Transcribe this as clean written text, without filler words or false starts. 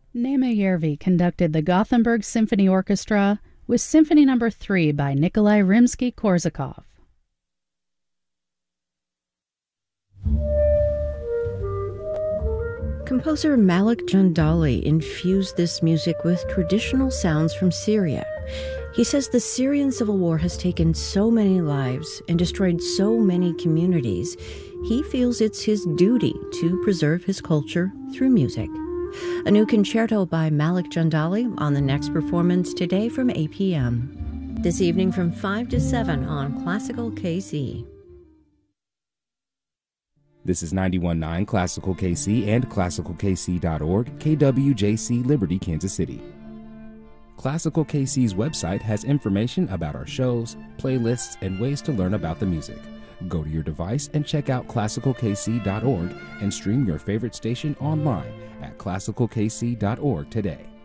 Nema Järvi conducted the Gothenburg Symphony Orchestra with Symphony No. 3 by Nikolai Rimsky-Korsakov. Composer Malik Jandali infused this music with traditional sounds from Syria. He says the Syrian civil war has taken so many lives and destroyed so many communities. He feels it's his duty to preserve his culture through music. A new concerto by Malik Jandali on the next performance today from 8 p.m. This evening from 5 to 7 on Classical KC. This is 91.9 Classical KC and ClassicalKC.org, KWJC, Liberty, Kansas City. Classical KC's website has information about our shows, playlists, and ways to learn about the music. Go to your device and check out ClassicalKC.org and stream your favorite station online at ClassicalKC.org today.